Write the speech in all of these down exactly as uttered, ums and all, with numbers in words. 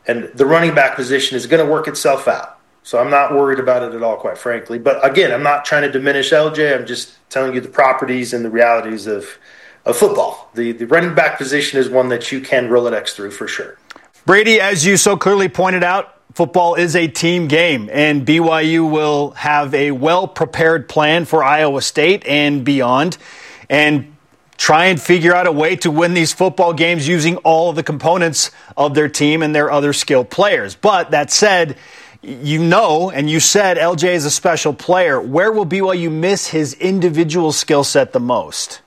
And the running back position is going to work itself out. So I'm not worried about it at all, quite frankly. But again, I'm not trying to diminish L J. I'm just telling you the properties and the realities of, of football. The, the running back position is one that you can Rolodex through for sure. Brady, as you so clearly pointed out, football is a team game, and B Y U will have a well-prepared plan for Iowa State and beyond, and try and figure out a way to win these football games using all of the components of their team and their other skilled players. But that said, you know, and you said L J is a special player. Where will B Y U miss his individual skill set the most?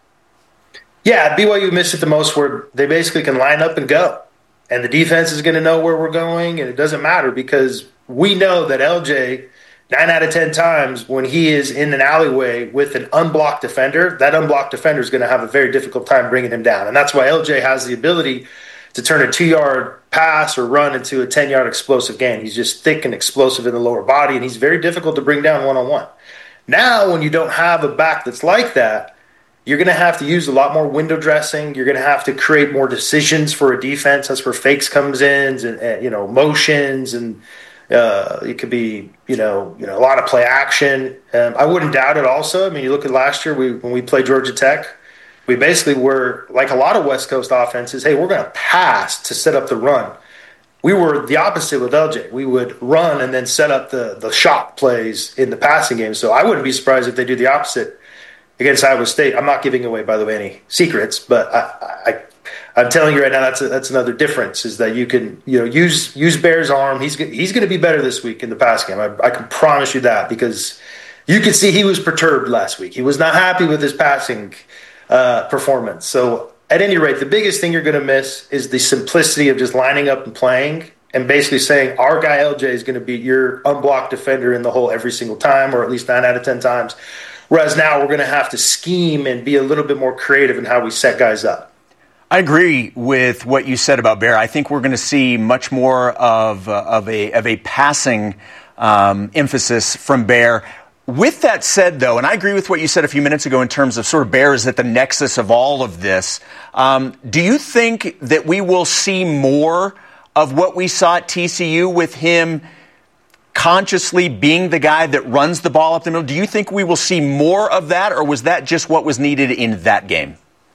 Yeah, B Y U miss it the most where they basically can line up and go. And the defense is going to know where we're going, and it doesn't matter because we know that L J, nine out of ten times, when he is in an alleyway with an unblocked defender, that unblocked defender is going to have a very difficult time bringing him down. And that's why L J has the ability to turn a two-yard pass or run into a ten-yard explosive gain. He's just thick and explosive in the lower body, and he's very difficult to bring down one-on-one. Now, when you don't have a back that's like that, you're going to have to use a lot more window dressing. You're going to have to create more decisions for a defense. That's where fakes comes in, and, and you know, motions, and uh, it could be you know you know a lot of play action. Um, I wouldn't doubt it. Also, I mean, you look at last year we when we played Georgia Tech, we basically were like a lot of West Coast offenses. Hey, we're going to pass to set up the run. We were the opposite with L J. We would run and then set up the the shot plays in the passing game. So I wouldn't be surprised if they do the opposite against Iowa State. I'm not giving away, by the way, any secrets, but I, I, I'm telling you right now that's a, that's another difference is that you can you know use use Bear's arm. He's he's going to be better this week in the pass game. I, I can promise you that because you could see he was perturbed last week. He was not happy with his passing uh, performance. So at any rate, the biggest thing you're going to miss is the simplicity of just lining up and playing and basically saying our guy L J is going to beat your unblocked defender in the hole every single time, or at least nine out of ten times. Whereas now we're going to have to scheme and be a little bit more creative in how we set guys up. I agree with what you said about Bear. I think we're going to see much more of uh, of a of a passing um, emphasis from Bear. With that said, though, and I agree with what you said a few minutes ago in terms of sort of Bear is at the nexus of all of this. Um, do you think that we will see more of what we saw at T C U with him consciously being the guy that runs the ball up the middle? Do you think we will see more of that, or was that just what was needed in that game?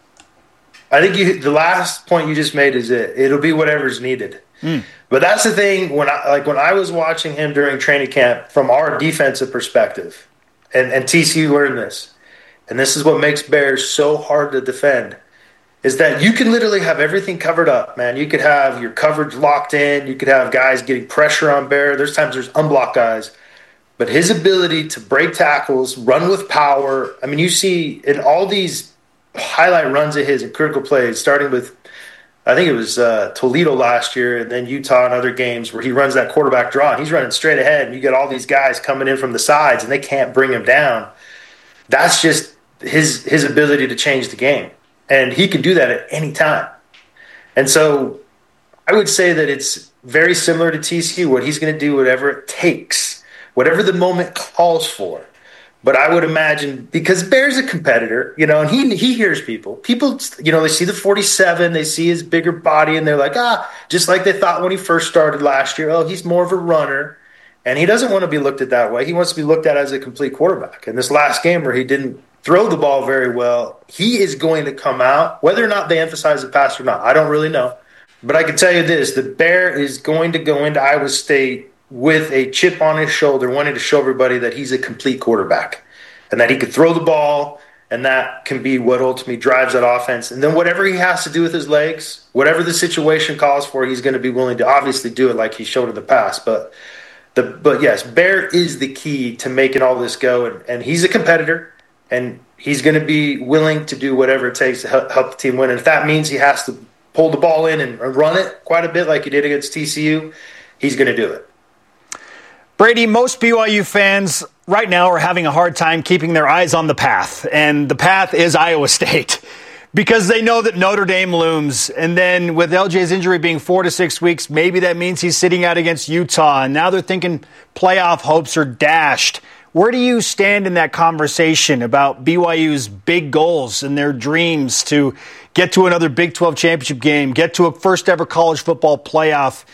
I think you, the last point you just made is it. It'll be whatever's needed. Mm. But that's the thing, when I, like when I was watching him during training camp from our defensive perspective, and, and T C U learned this, and this is what makes Bears so hard to defend, is that you can literally have everything covered up, man. You could have your coverage locked in. You could have guys getting pressure on Bear. There's times there's unblocked guys. But his ability to break tackles, run with power. I mean, you see in all these highlight runs of his and critical plays, starting with, I think it was uh, Toledo last year and then Utah and other games where he runs that quarterback draw. And he's running straight ahead, and you get all these guys coming in from the sides, and they can't bring him down. That's just his his ability to change the game. And he can do that at any time. And so I would say that it's very similar to T C U, what he's going to do whatever it takes, whatever the moment calls for. But I would imagine, because Bear's a competitor, you know, and he he hears people. People, you know, they see the forty-seven, they see his bigger body, and they're like, ah, just like they thought when he first started last year, oh, he's more of a runner. And he doesn't want to be looked at that way. He wants to be looked at as a complete quarterback. And this last game where he didn't throw the ball very well, he is going to come out, whether or not they emphasize the pass or not, I don't really know. But I can tell you this, the Bear is going to go into Iowa State with a chip on his shoulder, wanting to show everybody that he's a complete quarterback and that he could throw the ball, and that can be what ultimately drives that offense. And then whatever he has to do with his legs, whatever the situation calls for, he's going to be willing to obviously do it like he showed in the past. But the but yes, Bear is the key to making all this go, and, and he's a competitor. And he's going to be willing to do whatever it takes to help, help the team win. And if that means he has to pull the ball in and run it quite a bit like he did against T C U, he's going to do it. Brady, most B Y U fans right now are having a hard time keeping their eyes on the path. And the path is Iowa State because they know that Notre Dame looms. And then with L J's injury being four to six weeks, maybe that means he's sitting out against Utah. And now they're thinking playoff hopes are dashed. Where do you stand in that conversation about B Y U's big goals and their dreams to get to another Big twelve championship game, get to a first ever college football playoff